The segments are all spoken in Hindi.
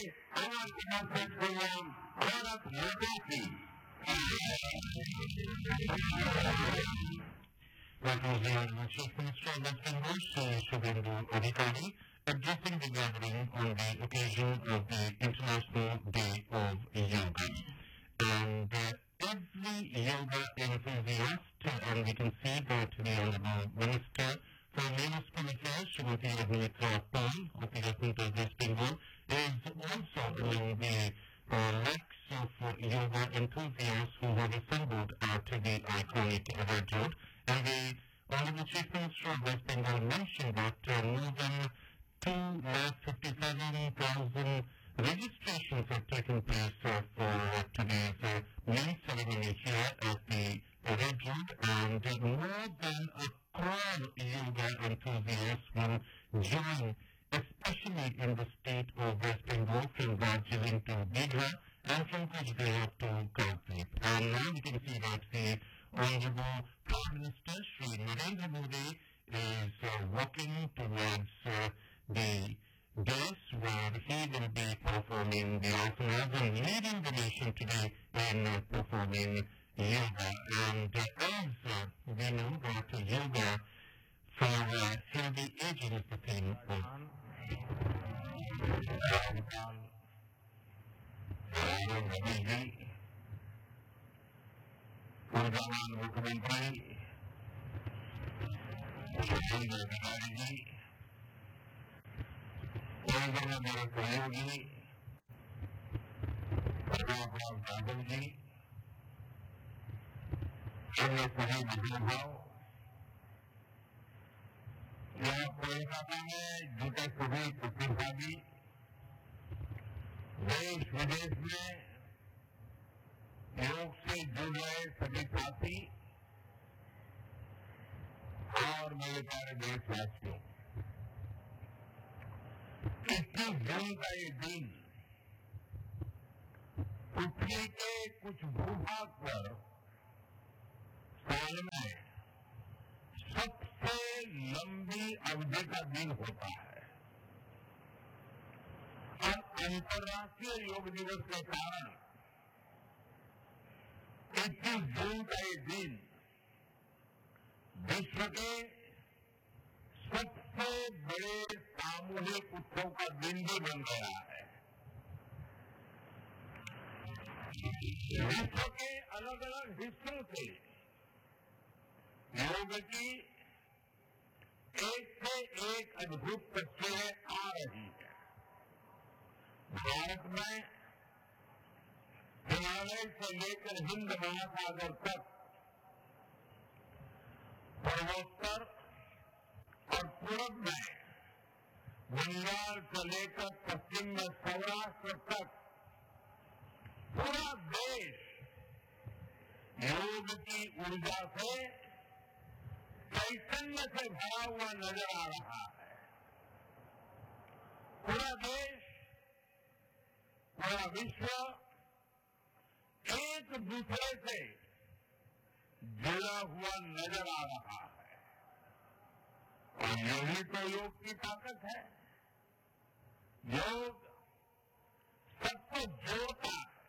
और समर्पित गुलाम भारत माता की। That was the Chief Minister of West Bengal, Sri Shubhendu Adhikari, addressing the gathering on the occasion of the International Day of Yoga. And every yoga enthusiast, and we can see that the Honourable Minister for Municipal Affairs, Srimati Adhnitra Paul of the Government of West Bengal, is also among the lakhs of yoga enthusiasts who have assembled at the iconic Red Road. And the Honourable Chief Minister of West Bengal mentioned that more than 2,57,000 registrations have taken place for today's main ceremony here at the Red Road, and more than 1 crore yoga enthusiasts will join, especially in the state of West Bengal, from Darjeeling to Bidra and from Kuch Behar to Kartip. And now we can see that the Honourable Prime Minister Shri Narendra Modi is walking towards the dais where he will be performing the asanas and leading the nation today in performing yoga. And as we know that yoga for healthy aging is the theme of मुख्यमंत्री जी, मेरे सहयोगी प्रताप राव यादव जी, अन्य सभी महानुभाव, यहाँ कोलकाता में जुटे सभी प्रतिभागी, देश विदेश में योग से जुड़ रहे सभी साथी और मेरे प्यारे देशवासियों, 21 जून का ये दिन पृथ्वी के कुछ भूभाग पर साल में सबसे लंबी अवधि का दिन होता है। और अंतर्राष्ट्रीय योग दिवस के कारण 21 जून का ये दिन विश्व के सबसे बड़े सामूहिक उत्सव का दिन भी बन गया है। विश्व के अलग अलग हिस्सों से योग की एक से एक अद्भुत तस्वीरें आ रही है। भारत में हिमालय से लेकर हिंद महासागर तक पूर्वोत्तर और पूर्व में बंगाल से लेकर पश्चिम में सौराष्ट्र तक पूरा देश योग की ऊर्जा से चैतन्य से भरा हुआ नजर आ रहा है। पूरा देश, पूरा विश्व एक दूसरे से जुड़ा हुआ नजर आ रहा है। और यही तो योग की ताकत है। योग सबको जोड़ता है,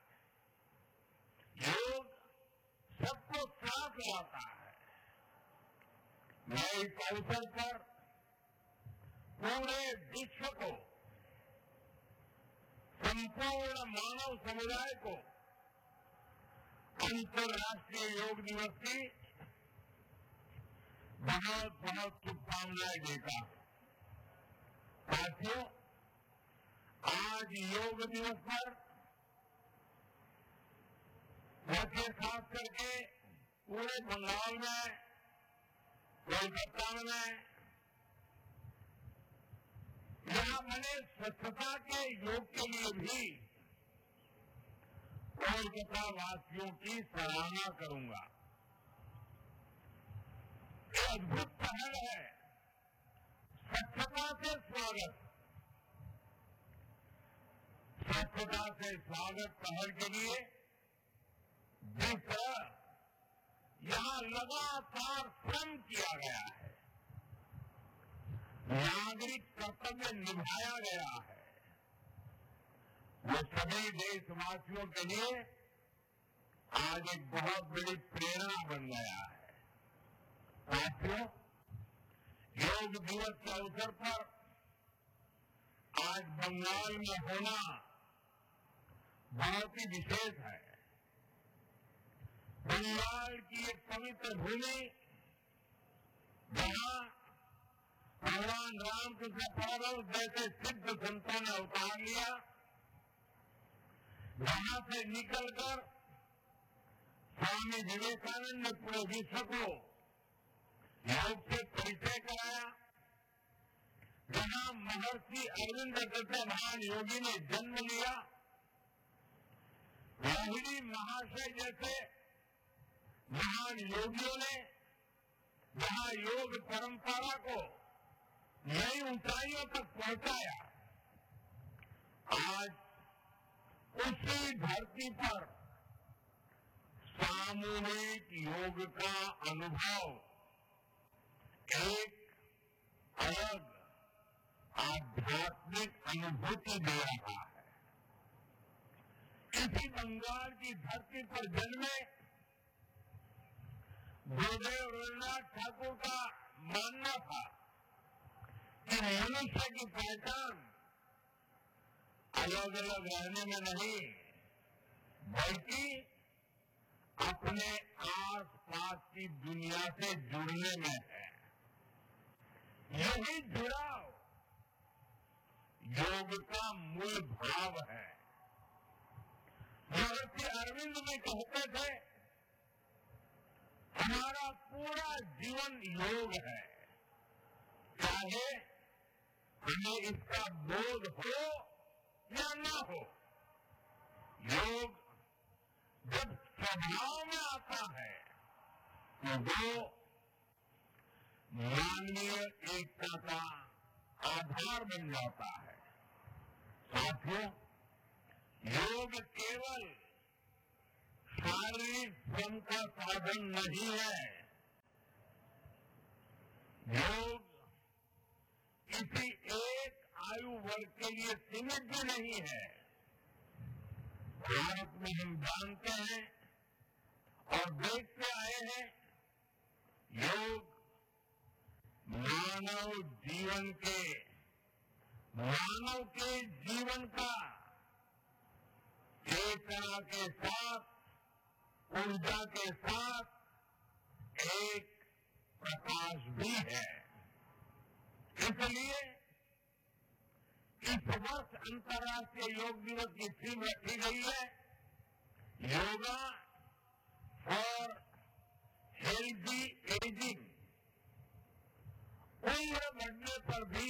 योग सबको साथ लाता है। मैं इस अवसर पर पूरे विश्व को, संपूर्ण मानव समुदाय को अंतर्राष्ट्रीय योग दिवस की बहुत बहुत शुभकामनाएं देता हूं। साथियों, आज योग दिवस पर मुझे खास करके पूरे बंगाल में, कोलकाता में, यहाँ मैंने स्वच्छता के योग के लिए भी कोलकाता वासियों की सराहना करूंगा। ये अद्भुत पहल है। स्वच्छता से स्वागत, स्वच्छता से स्वागत पहल के लिए जिस तरह यहाँ लगातार श्रम किया गया है, नागरिक कर्तव्य निभाया गया है, वो सभी देशवासियों के लिए आज एक बहुत बड़ी प्रेरणा बन गया है। साथियों, योग दिवस के अवसर पर आज बंगाल में होना बहुत ही विशेष है। बंगाल की एक पवित्र भूमि जहां भगवान रामकृष्ण परमहंस जैसे सिद्ध संतों ने अवतार लिया, वहां से निकलकर स्वामी विवेकानंद ने पूरे विश्व को योग से परिचय कराया, जहां महर्षि अरविंद जैसे महान योगी ने जन्म लिया, लाहिड़ी महाशय जैसे महान योगियों ने जहां योग परंपरा को नई ऊंचाइयों तक पहुंचाया, आज उसी धरती पर सामूहिक योग का अनुभव एक अलग आध्यात्मिक अनुभूति दे रहा है। इसी बंगाल की धरती पर जन्मे गुरुदेव रविन्द्रनाथ ठाकुर का मानना था कि मनुष्य की पहचान अलग अलग रहने में नहीं, बल्कि अपने आस पास की दुनिया से जुड़ने में है। यही जुड़ाव योग का मूल भाव है। महर्षि अरविंद भी कहते थे, हमारा पूरा जीवन योग है, चाहे हमें इसका बोध हो या न हो। योग जब स्वभाव में आता है तो वो मानवीय एकता का आधार बन जाता है। साथियों, योग केवल शारीरिक श्रम का साधन नहीं है। योग किसी एक आयु वर्ग के लिए सीमित भी नहीं है। भारत में हम जानते हैं और देखते आए हैं, योग मानव के जीवन का चेतना के साथ, ऊर्जा के साथ एक प्रकाश भी है। इसलिए इस वर्ष अंतर्राष्ट्रीय योग दिवस की थीम रखी गई है, योगा फॉर हेल्दी एजिंग। उम्र बढ़ने पर भी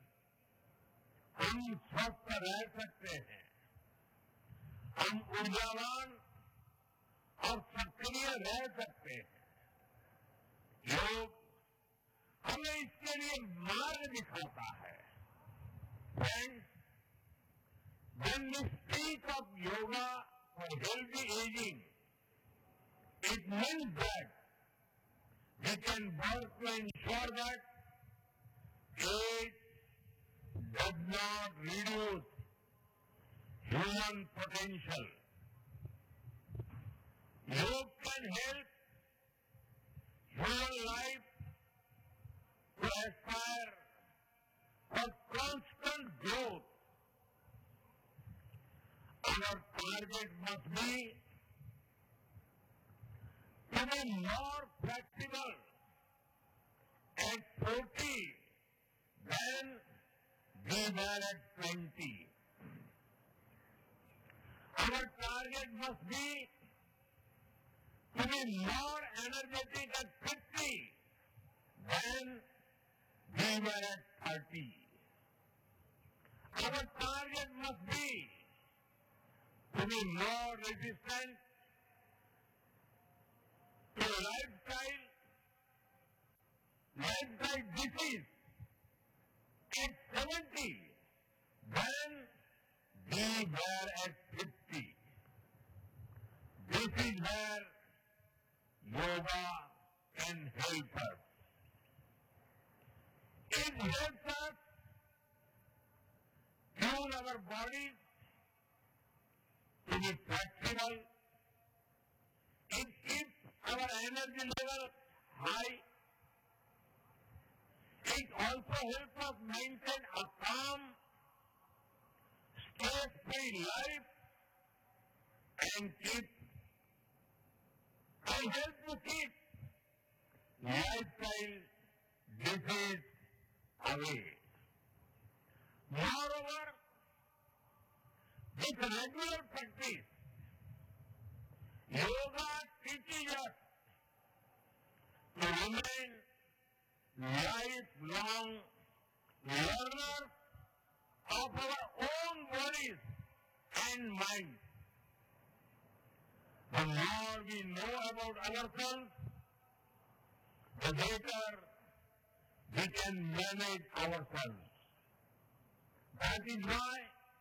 हम स्वस्थ रह सकते हैं, हम ऊर्जावान और सक्रिय रह सकते हैं। योग हमें इसके लिए मार्ग दिखाता है। Friends, when we speak of yoga for healthy aging, it means that we can work to ensure that age does not reduce human potential. Yoga can help human life to aspire for constant growth. Our target must be to be more flexible at 40 than we were at 20. Our target must be to be more energetic at 50 than we were at 30. Our target must be to be more resistant to lifestyle disease at 70 than we were at 50. This is where yoga can help us. It helps us tune our bodies high. It also helps us maintain a calm, stress-free life and help to keep lifestyle disease away. Moreover, with regular practice, yoga teaches us to remain lifelong learners of our own bodies and minds. The more we know about ourselves, the better we can manage ourselves. That is why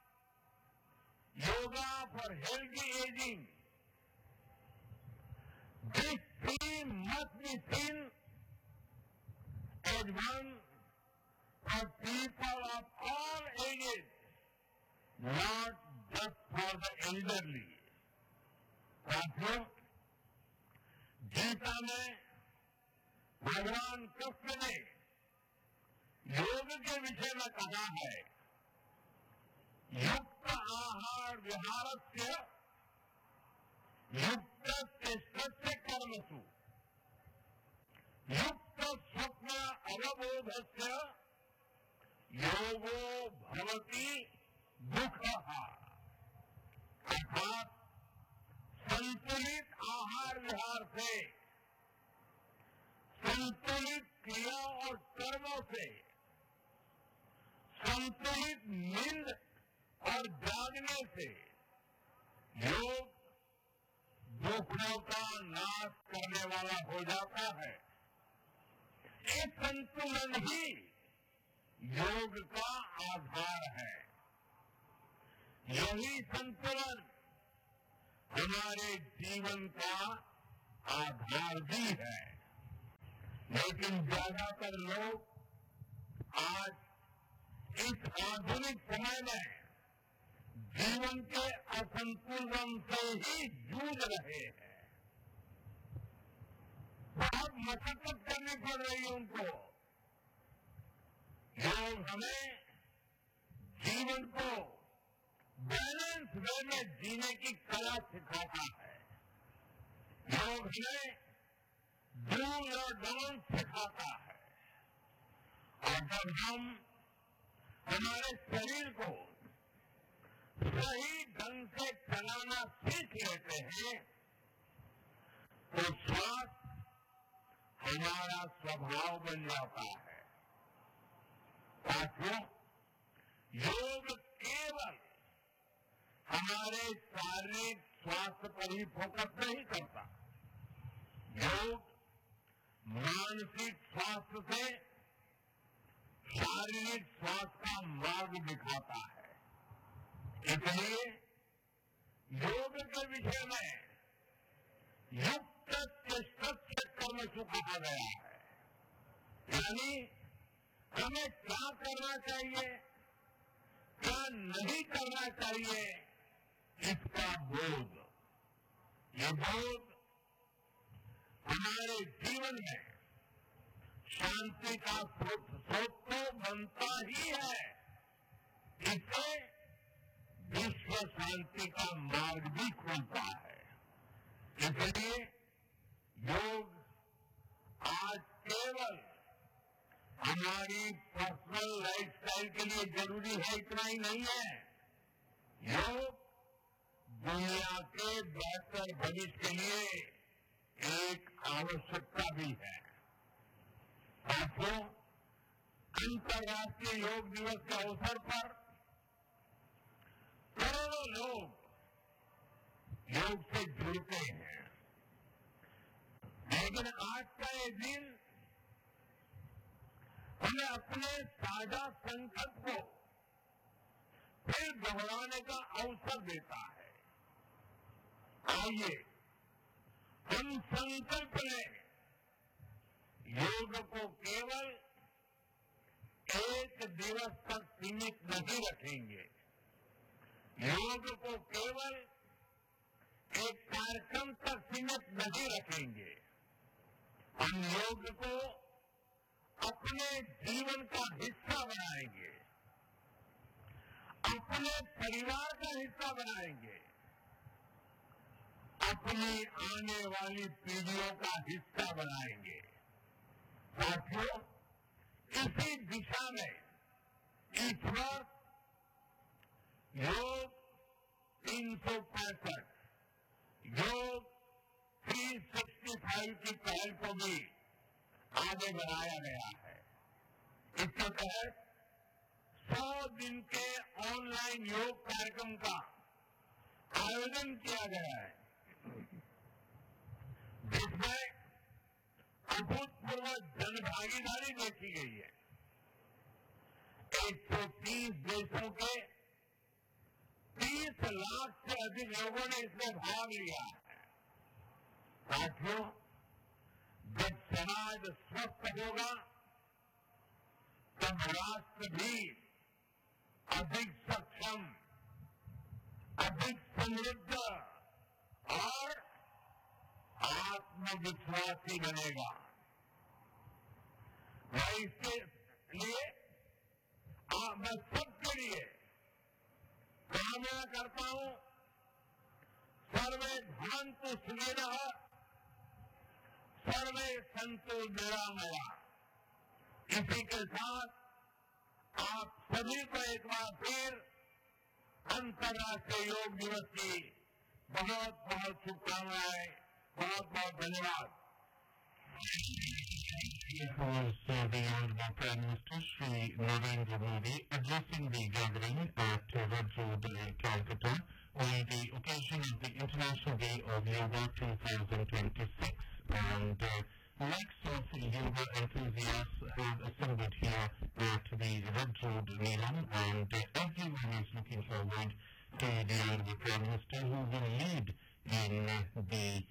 yoga for healthy aging, this theme must be seen as one for people of all ages, not just for the elderly. साथियों, गीता में भगवान कृष्ण ने योग के विषय में कहा है, युक्त आहार विहारस्य युक्त चेष्टस्य कर्मसु युक्त स्वप्न अवबोधस्य योगो भवति दुःखः। अर्थात संतुलित आहार विहार से, संतुलित क्रिया और कर्मों से, संतुलित नींद और जागने से योग दुखों का नाश करने वाला हो जाता है। ये संतुलन ही योग का आधार है। यही संतुलन हमारे जीवन का आधार भी है। लेकिन ज्यादातर लोग आज इस आधुनिक समय में जीवन के असंतुलन से ही जूझ रहे हैं। बहुत मशक्कत करनी पड़ रही है उनको। योग हमें जीवन को बैलेंस वे में जीने की कला सिखाता है। योग हमें डू और डोंट सिखाता है। और जब हम हमारे शरीर को सही ढंग से चलाना सीख लेते हैं तो स्वास्थ्य हमारा स्वभाव बन जाता है। साथियों, योग केवल हमारे शारीरिक स्वास्थ्य पर ही फोकस नहीं करता, योग मानसिक स्वास्थ्य से शारीरिक स्वास्थ्य का मार्ग दिखाता है। इसलिए योग के विषय में युक्त चेष्टस्य कर्मसु कहा गया है। यानी हमें क्या करना चाहिए, क्या नहीं करना चाहिए, इसका बोध। ये बोध हमारे जीवन में शांति का स्रोत तो बनता ही है। इससे विश्व शांति का मार्ग भी खुलता है। इसलिए योग आज केवल हमारी पर्सनल लाइफस्टाइल के लिए जरूरी है इतना ही नहीं है, योग दुनिया के बेहतर भविष्य के लिए एक आवश्यकता भी है। साथियों, अंतर्राष्ट्रीय योग दिवस के अवसर पर करोड़ों लोग योग से जुड़ते हैं। लेकिन आज का ये दिन हमें अपने साझा संकल्प को फिर दोहराने का अवसर देता है। आइए हम संकल्प लें, योग को केवल एक दिवस तक सीमित नहीं रखेंगे, योग को केवल एक कार्यक्रम तक सीमित नहीं रखेंगे। हम योग को अपने जीवन का हिस्सा बनाएंगे, अपने परिवार का हिस्सा बनाएंगे, अपनी आने वाली पीढ़ियों का हिस्सा बनाएंगे। साथियों, इसी दिशा में इस वर्ष योग 365 योग 365 की पहल को भी आगे बढ़ाया गया है। इसके तहत 100 दिन के ऑनलाइन योग कार्यक्रम का आयोजन किया गया है, जिसमें अभूतपूर्व जनभागीदारी देखी गई है। 130 देशों के 30 लाख से अधिक लोगों ने इसमें भाग लिया है। साथियों, जब समाज स्वस्थ होगा तब राष्ट्र भी अधिक सक्षम, अधिक समृद्ध और आत्मविश्वासी बनेगा। मैं इसके लिए मैं सबके लिए कामना करता हूं, सर्वे भवन्तु सुखिनः, सर्वे सन्तु निरामया। इसी के साथ आप सभी को एक बार फिर अंतर्राष्ट्रीय योग दिवस की बहुत बहुत शुभकामनाएं, बहुत बहुत धन्यवाद। Was the Honorable Prime Minister Shri Narendra Modi addressing the gathering at Red Road, Calcutta on the occasion of the International Day of Yoga 2026. And lakhs of yoga enthusiasts have assembled here at the Red Road, Neelam, and everyone is looking forward to the Honorable Prime Minister who will lead in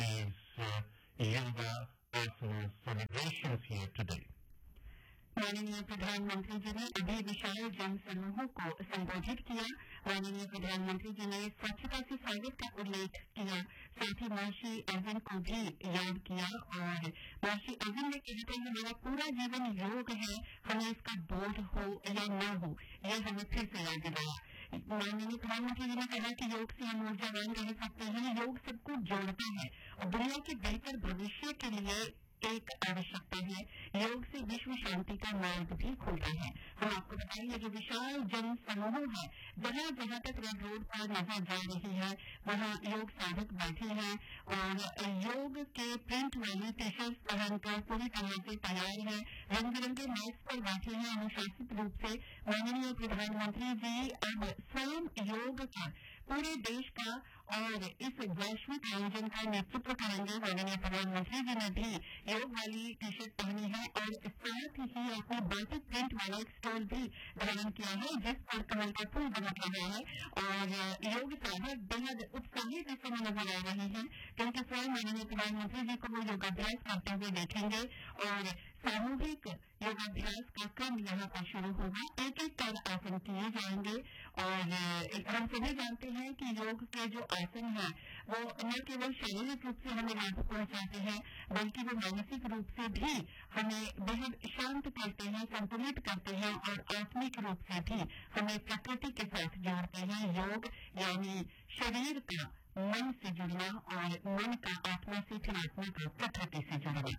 these yoga asana celebrations here today. माननीय प्रधानमंत्री जी ने अभी विशाल जन समूहों को संबोधित किया। माननीय प्रधानमंत्री जी ने स्वच्छता से स्वागत का उल्लेख किया, साथ ही महर्षि अर्जुन को भी याद किया और महर्षि अर्जुन ने कहा था हमारा पूरा जीवन योग है, हमें इसका बोध हो या न हो, यह हमें फिर से याद दिलाया। माननीय प्रधानमंत्री जी ने कहा कि योग से हम ऊर्जावान रह सकते हैं, योग सबको जोड़ता है और दुनिया के बेहतर भविष्य के लिए एक आवश्यकता है। योग से विश्व शांति का मार्ग भी खुलता है। हम आपको बताएंगे जो विशाल जन समूह है, जहाँ जहाँ तक रेड रोड पर नजर जा रही है वहाँ योग साधक बैठे हैं और योग के प्रिंट वाली टी शर्ट पहनकर पूरी तरह से तैयार है, रंग बिरंगे मैट्स पर बैठे हैं अनुशासित रूप से। माननीय प्रधानमंत्री जी अब स्वयं योग का पूरे देश का और इस वैश्विक आयोजन का नेतृत्व करेंगे। माननीय प्रधानमंत्री जी ने भी योग वाली टी शर्ट पहनी है और साथ ही अपने बाटिक प्रिंट वाला एक स्टोल भी धारण किया है जिस पर कमल का फूल बना रहा है और योग साधक बेहद उत्साहित इस समय नजर आ रहे हैं क्योंकि स्वयं माननीय प्रधानमंत्री जी को वो योगाभ्यास करते हुए देखेंगे और सामूहिक योगाभ्यास का क्रम यहाँ पर शुरू होगा। एक एक कर आसन किए जाएंगे और हम सभी जानते हैं कि योग के जो आसन है वो न केवल शारीरिक रूप से हमें लाभ पहुंचाते हैं बल्कि वो मानसिक रूप से भी हमें बेहद शांत करते हैं, संतुलित करते हैं और आत्मिक रूप से भी हमें प्रकृति के साथ जोड़ते हैं। योग यानी शरीर का मन से जुड़ना और मन का आत्मा से, फिर आत्मा का प्रकृति से जुड़ना।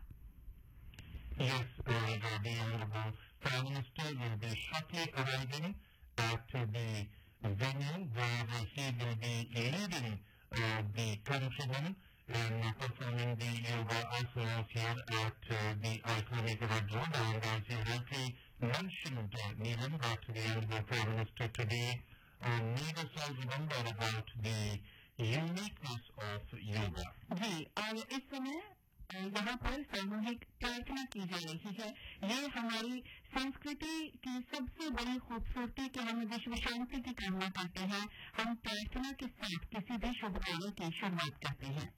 Yes, the Honorable Prime Minister will be shortly arriving at the venue where he will be leading the countrymen in performing the yoga asanas here at the iconic Red Road. And as you rightly mentioned, Neelam, that the Honorable Prime Minister today made us all remember about the uniqueness of yoga. जी, और इस समय यहाँ पर सामूहिक प्रार्थना की जा रही है। ये हमारी संस्कृति की सबसे बड़ी खूबसूरती कि हम विश्व शांति की कामना करते हैं। हम प्रार्थना के साथ किसी भी शुभ कार्य की शुरुआत करते हैं।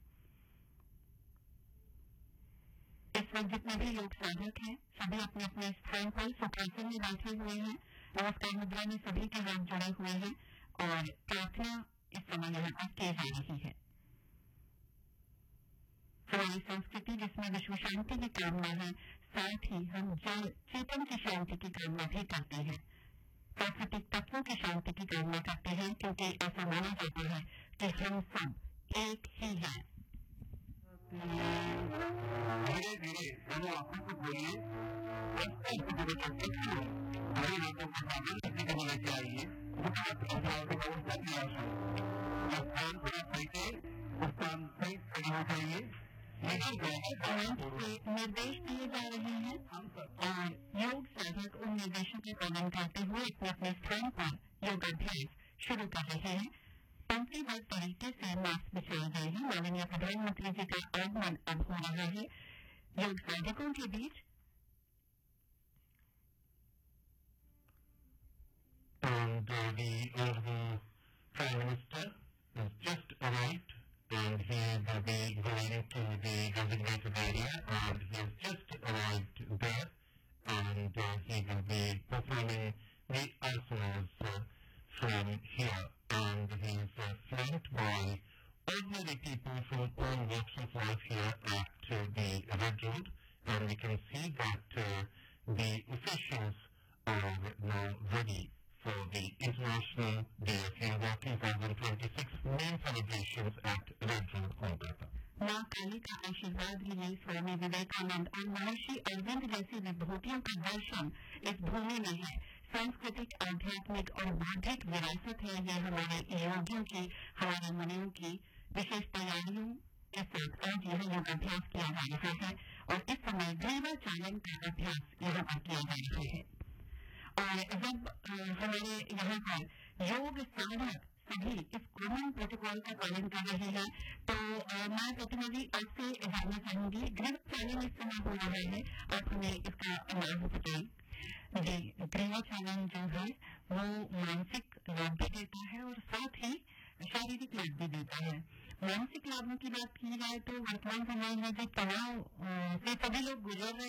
इस वक्त जितने भी योग साधक हैं सभी अपने अपने स्थान पर सुखासन में बैठे हुए हैं। नमस्कार मुद्रा में सभी के हाथ जुड़े हुए हैं और प्रार्थना इस समय यहाँ पर की जा रही है। हमारी संस्कृति जिसमें विश्व शांति की कामना है, साथ ही हम जल चेतन की शांति की कामना भी करते हैं, प्राकृतिक तत्वों की शांति की कामना करते हैं, क्योंकि ऐसा माना जाता है कि हम सब एक ही हैं। धीरे धीरे दोनों आंखों को खोलिए, हमारे हाथों को सामान करने के लिए चाहिए, व्यवस्था की आवश्यकता स्थान थोड़ा फेंके, स्थान सही करना चाहिए। निर्देश दिए जा रहे हैं और योग साधक उन निर्देशों का पालन करते हुए अपने अपने स्थान पर योगाभ्यास शुरू कर रहे हैं। पंक्तिबद्ध तरीके से मास्क बिछाए गए हैं। माननीय प्रधानमंत्री जी का आगमन अब हो रहा है योग साधकों के बीच। And the Honorable Prime Minister has just arrived, and he will be going to the designated area, and he has just arrived there, and he will be performing the asanas from here, and he is flanked by ordinary people from all walks of life here at the Red Road, and we can see that the officials are now ready for the International Day of Yoga 2026 main celebrations at Red Road, Kolkata. माँ काली का आशीर्वाद लिए स्वामी विवेकानंद और महर्षि अरविंद जैसी विभूतियों का दर्शन इस भूमि में है। सांस्कृतिक, आध्यात्मिक और बौद्धिक विरासत है ये हमारे योगियों की, हमारे मुनियों की। विशेष तैयारियों के साथ आज यह योगाभ्यास किया जा रहा है और इस समय ग्रीवा चालन का अभ्यास यहाँ पर किया जा रहा है। और जब हमारे यहाँ पर योग साधक सभी इस कॉमन प्रोटोकॉल का पालन कर रहे हैं, तो मैं प्रतिनिधि आपसे जानना चाहूंगी, ग्रीवा चालन इस समय हो रहा है, आप हमें इसका लाभ बताएं। जी, ग्रीवा चालन जो है वो मानसिक लाभ भी देता है और साथ ही शारीरिक लाभ भी देता है। मानसिक लाभों की बात की जाए तो वर्तमान समय में जो तनाव से सभी लोग गुजर रहे